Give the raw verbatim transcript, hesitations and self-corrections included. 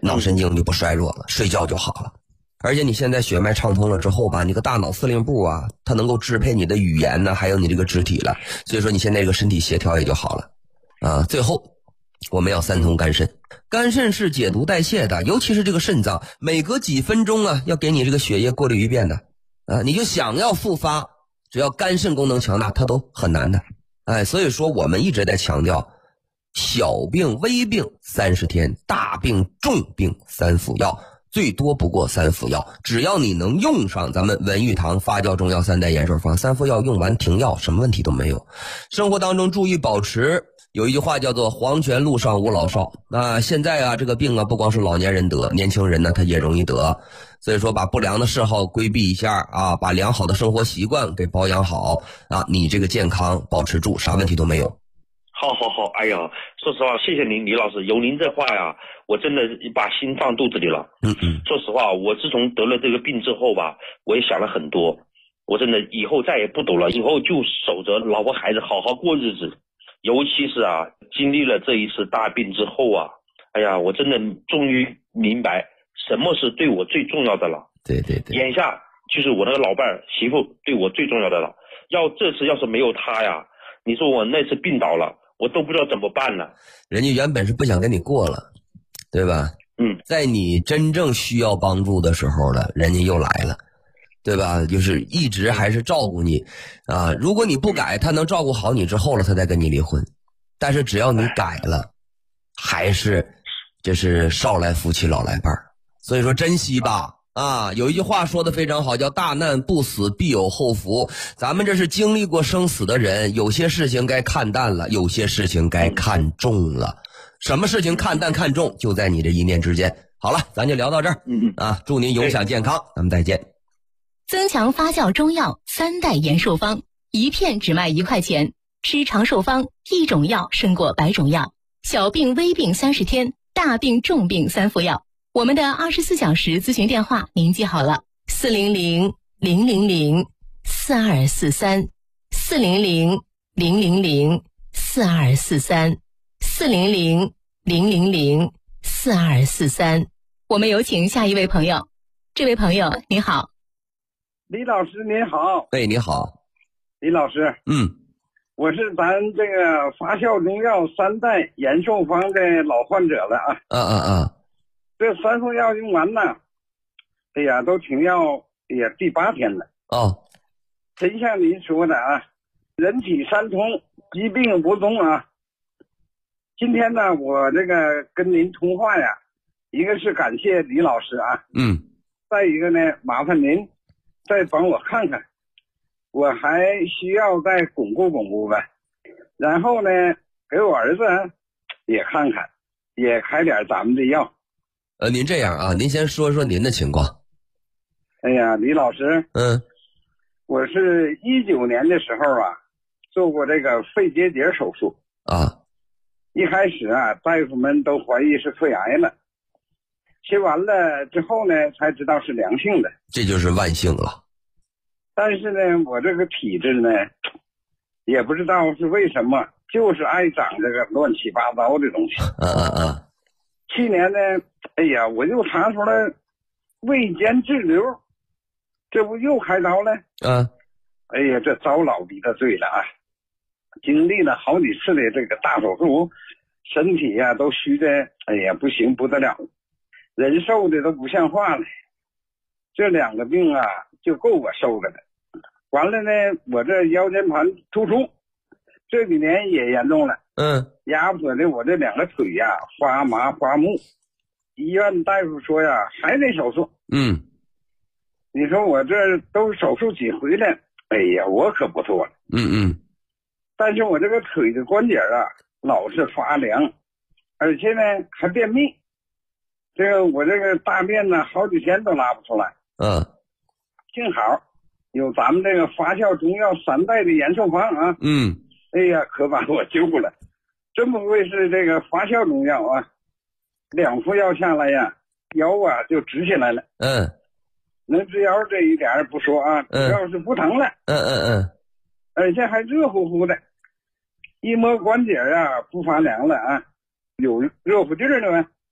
脑神经就不衰弱了，睡觉就好了。而且你现在血脉畅通了之后吧，你个大脑司令部啊，它能够支配你的语言呢，还有你这个肢体了，所以说你现在这个身体协调也就好了啊。最后我们要三通肝肾，肝肾是解毒代谢的，尤其是这个肾脏，每隔几分钟啊要给你这个血液过滤一遍的啊，你就想要复发，只要肝肾功能强大，它都很难的。哎，所以说我们一直在强调，小病微病三十天，大病重病三服药。最多不过三副药，只要你能用上咱们文玉堂发酵中药三代延寿方，三副药用完停药，什么问题都没有。生活当中注意保持，有一句话叫做黄泉路上无老少。那现在啊，这个病啊，不光是老年人得，年轻人呢他也容易得。所以说把不良的嗜好规避一下啊，把良好的生活习惯给保养好啊，你这个健康保持住，啥问题都没有。 好好好，哎呀，说实话，谢谢您，李老师，有您这话呀，我真的把心放肚子里了。 嗯嗯， 说实话，我自从得了这个病之后吧，我也想了很多，我真的以后再也不赌了，以后就守着老婆孩子好好过日子。尤其是啊，经历了这一次大病之后啊，哎呀，我真的终于明白什么是对我最重要的了。 对对对， 眼下就是我那个老伴儿媳妇对我最重要的了。要这次要是没有她呀，你说我那次病倒了，我都不知道怎么办了。 人家原本是不想跟你过了，对吧？ 嗯， 在你真正需要帮助的时候了，人家又来了，对吧？就是一直还是照顾你啊。如果你不改，他能照顾好你之后了，他再跟你离婚。但是只要你改了，还是这是少来夫妻老来伴儿。所以说珍惜吧。啊，有一句话说的非常好，叫大难不死必有后福。咱们这是经历过生死的人，有些事情该看淡了，有些事情该看重了。什么事情看淡看重，就在你这一念之间。好了，咱就聊到这儿。 嗯嗯啊，祝您永享健康，咱们再见。 增强发酵中药三代延寿方，一片只卖一块钱，吃长寿方，一种药胜过百种药。小病微病三十天，大病重病三副药。我们的二十四小时咨询电话您记好了，四零零零零零四二四三，四零零零零零四二四三，四零零零零零四二四三。我们有请下一位朋友。这位朋友你好。 李老师您好。 哎，你好。 李老师， 嗯， 我是咱这个发酵中药三代延寿方的老患者了啊。 嗯嗯嗯。 这三副药用完了，哎呀，都停药，哎呀，第八天了。 哦， 真像您说的啊，人体三通，疾病无踪啊。今天呢，我这个跟您通话呀，一个是感谢李老师啊， 嗯， 再一个呢，麻烦您再帮我看看，我还需要再巩固巩固呗。然后呢，给我儿子也看看，也开点咱们的药。 呃，您这样啊，您先说说您的情况。 哎呀，李老师， 嗯， 我是一九年的时候啊，做过这个肺结节手术啊。 一开始啊，大夫们都怀疑是肺癌了，切完了之后呢，才知道是良性的。 这就是万幸了。 但是呢，我这个体质呢，也不知道是为什么，就是爱长这个乱七八糟的东西。 嗯嗯嗯。 去年呢，哎呀，我又查出来胃间滞留，这不又开刀了？ 嗯， 哎呀，这遭老逼的罪了啊！经历了好几次的这个大手术，身体呀、啊、都虚的，哎呀，不行不得了，人瘦的都不像话了。这两个病啊，就够我受的了。完了呢，我这腰间盘突出，这几年也严重了。 嗯， 压迫的我这两个腿呀、啊、发麻发木，医院大夫说呀还得手术。 嗯， 你说我这都手术几回了，哎呀，我可不错了。 嗯嗯， 但是我这个腿的关节啊老是发凉，而且呢还便秘，这个我这个大便呢好几天都拉不出来。 嗯， 幸好有咱们这个发酵中药三代的延寿方啊。 嗯， 哎呀，可把我救了，真不愧是这个发酵中药啊！两副药下来呀，腰啊就直起来了。 嗯， 能直腰这一点不说啊，主要是不疼了。 嗯嗯嗯， 而且还热乎乎的，一摸关节啊不发凉了啊，有热乎劲儿了呗。